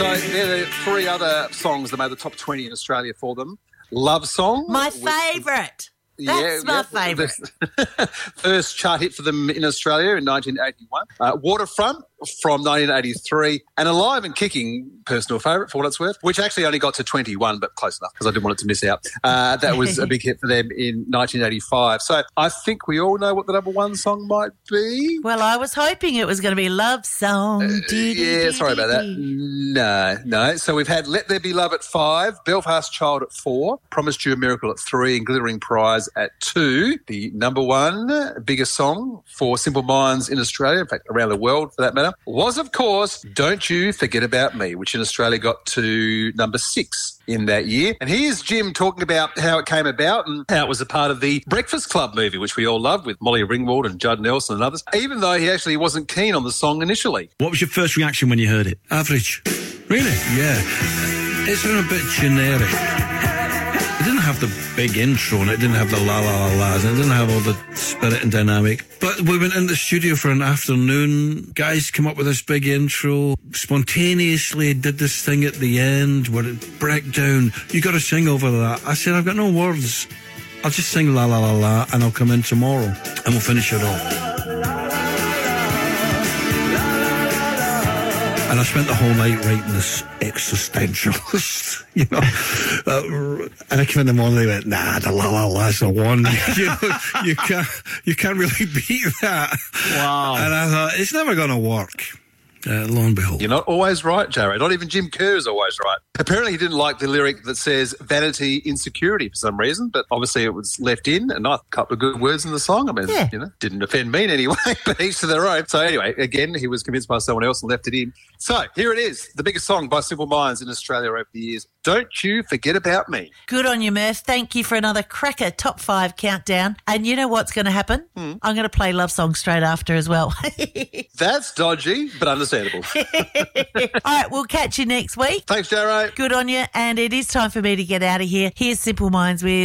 So there are three other songs that made the top 20 in Australia for them. Love Song. My favourite. That's my favourite. First chart hit for them in Australia in 1981. Waterfront from 1983. And Alive and Kicking, personal favourite for what it's worth, which actually only got to 21, but close enough because I didn't want it to miss out. That was a big hit for them in 1985. So I think we all know what the number one song might be. Well, I was hoping it was going to be Love Song. Sorry about that. No. So we've had Let There Be Love at 5, Belfast Child at 4, Promised You a Miracle at 3, and Glittering Prize at 2. The number one biggest song for Simple Minds in Australia, in fact, around the world for that matter, was, of course, Don't You Forget About Me, which in Australia got to number 6 in that year. And here's Jim talking about how it came about and how it was a part of the Breakfast Club movie, which we all loved, with Molly Ringwald and Judd Nelson and others, even though he actually wasn't keen on the song initially. What was your first reaction when you heard it? Average. Really? Yeah. It's been a bit generic. It didn't have the big intro and it didn't have the la-la-la-las and it didn't have all the spirit and dynamic. But we went in the studio for an afternoon. Guys come up with this big intro, spontaneously did this thing at the end where it break down. You got to sing over that. I said, I've got no words. I'll just sing la-la-la-la and I'll come in tomorrow and we'll finish it off. And I spent the whole night writing this existentialist, and I came in the morning and they went, nah, the la-la-la's the one. You can't really beat that. Wow. And I thought, it's never going to work. Lo and behold. You're not always right, Jarrett. Not even Jim Kerr is always right. Apparently he didn't like the lyric that says vanity, insecurity for some reason, but obviously it was left in, and a couple of good words in the song. I mean, didn't offend me in any way, but each to their own. So anyway, again, he was convinced by someone else and left it in. So here it is, the biggest song by Simple Minds in Australia over the years. Don't You Forget About Me. Good on you, Murph. Thank you for another cracker top 5 countdown. And you know what's going to happen? I'm going to play Love Song straight after as well. That's dodgy, but understandable. All right, we'll catch you next week. Thanks, Jarro. Good on you. And it is time for me to get out of here. Here's Simple Minds with